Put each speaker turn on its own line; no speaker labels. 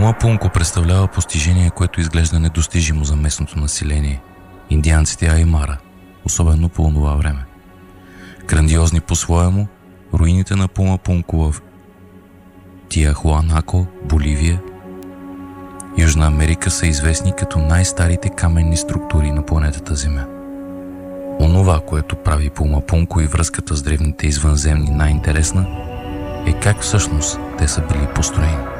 Пума-Пунко представлява постижение, което изглежда недостижимо за местното население, индианците Аймара, особено по онова време. Грандиозни по-своему, руините на Пума-Пунко в Тиахуанако, Боливия, Южна Америка са известни като най-старите каменни структури на планетата Земя. Онова, което прави Пума-Пунко и връзката с древните извънземни най-интересна, е как всъщност те са били построени.